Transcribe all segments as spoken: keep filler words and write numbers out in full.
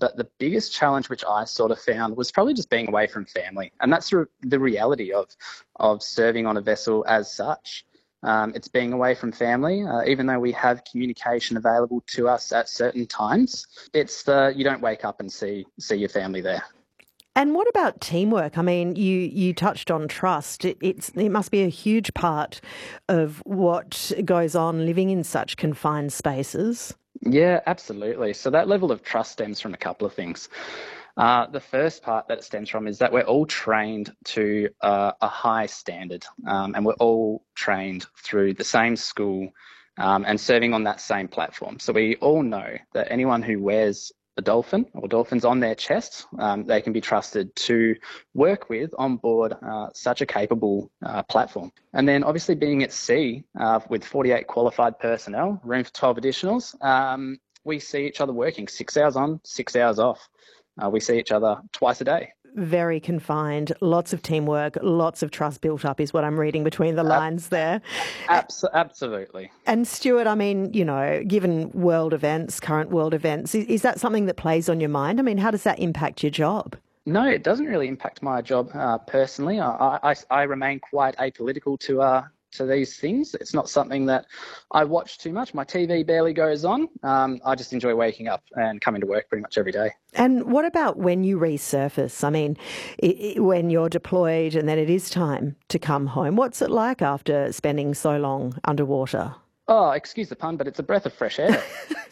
But the biggest challenge which I sort of found was probably just being away from family. And that's re- the reality of, of serving on a vessel as such. Um, it's being away from family, uh, even though we have communication available to us at certain times. It's the, you don't wake up and see see your family there. And what about teamwork? I mean, you, you touched on trust. It, it's, it must be a huge part of what goes on living in such confined spaces. Yeah, absolutely. So that level of trust stems from a couple of things. Uh, the first part that it stems from is that we're all trained to uh, a high standard, um, and we're all trained through the same school um, and serving on that same platform. So we all know that anyone who wears a dolphin or dolphins on their chest, um, they can be trusted to work with on board uh, such a capable uh, platform. And then obviously being at sea uh, with forty-eight qualified personnel, room for twelve additionals, um, we see each other working six hours on, six hours off. Uh, we see each other twice a day. Very confined, lots of teamwork, lots of trust built up is what I'm reading between the lines there. Abs- absolutely. And Stuart, I mean, you know, given world events, current world events, is, is that something that plays on your mind? I mean, how does that impact your job? No, it doesn't really impact my job uh, personally. I, I, I remain quite apolitical to uh, to these things. It's not something that I watch too much. My T V barely goes on. Um, I just enjoy waking up and coming to work pretty much every day. And what about when you resurface? I mean, it, it, when you're deployed and then it is time to come home, what's it like after spending so long underwater? Oh, excuse the pun, but it's a breath of fresh air.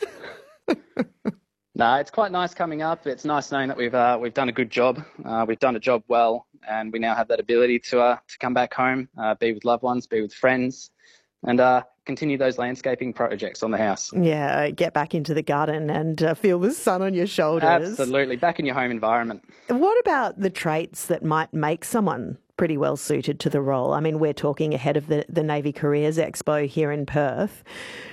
No, it's quite nice coming up. It's nice knowing that we've uh, we've done a good job. Uh, we've done a job well, and we now have that ability to uh, to come back home, uh, be with loved ones, be with friends, and uh, continue those landscaping projects on the house. Yeah, get back into the garden and uh, feel the sun on your shoulders. Absolutely, back in your home environment. What about the traits that might make someone pretty well suited to the role? I mean, we're talking ahead of the, the Navy Careers Expo here in Perth.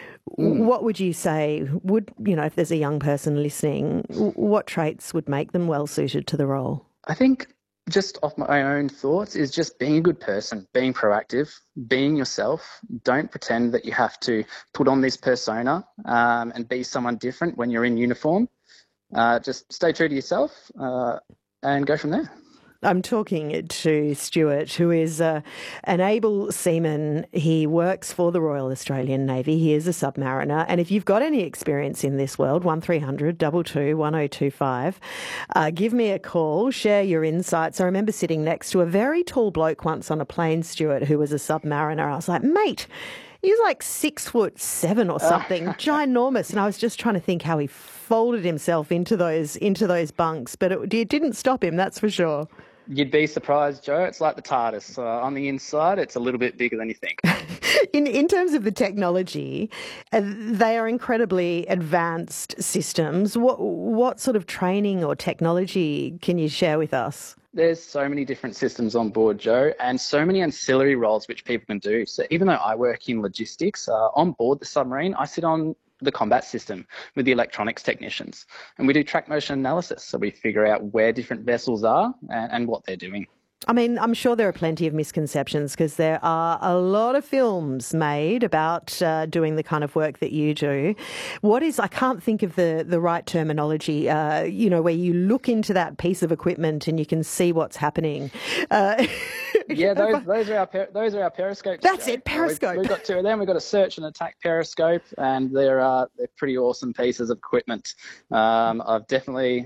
Mm. What would you say would, you know, if there's a young person listening, what traits would make them well suited to the role? I think just off my own thoughts is just being a good person, being proactive, being yourself. Don't pretend that you have to put on this persona um, and be someone different when you're in uniform. Uh, just stay true to yourself uh, and go from there. I'm talking to Stuart, who is uh, an able seaman. He works for the Royal Australian Navy. He is a submariner. And if you've got any experience in this world, one three hundred two two one oh two five, uh, give me a call, share your insights. I remember sitting next to a very tall bloke once on a plane, Stuart, who was a submariner. I was like, mate, he was like six foot seven or something, oh. ginormous. And I was just trying to think how he folded himself into those into those bunks. But it, it didn't stop him, that's for sure. You'd be surprised, Joe. It's like the TARDIS. Uh, on the inside, it's a little bit bigger than you think. in in terms of the technology, uh, they are incredibly advanced systems. What what sort of training or technology can you share with us? There's so many different systems on board, Joe, and so many ancillary roles which people can do. So even though I work in logistics, uh, on board the submarine, I sit on the combat system with the electronics technicians, and we do track motion analysis. So we figure out where different vessels are and, and what they're doing. I mean, I'm sure there are plenty of misconceptions because there are a lot of films made about uh, doing the kind of work that you do. What is, I can't think of the, the right terminology, uh, you know, where you look into that piece of equipment and you can see what's happening. Uh, yeah, those, those, are our per, those are our periscopes. That's Joe. It, periscope. We've, we've got two of them. We've got a search and attack periscope, and they're, uh, they're pretty awesome pieces of equipment. Um, I've definitely